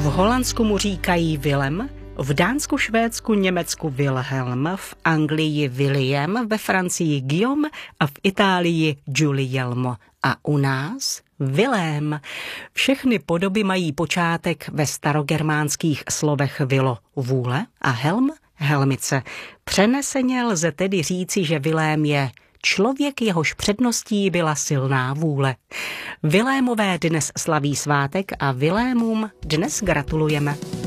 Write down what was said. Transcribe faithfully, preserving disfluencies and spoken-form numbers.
Holandsku mu říkají Willem, v Dánsku, Švédsku, Německu Wilhelm, v Anglii William, ve Francii Guillaume a v Itálii Guglielmo. A u nás Vilém. Všechny podoby mají počátek ve starogermánských slovech vilo, vůle a helm, helmice. Přeneseně lze tedy říci, že Vilém je člověk, jehož předností byla silná vůle. Vilémové dnes slaví svátek a Vilémům dnes gratulujeme.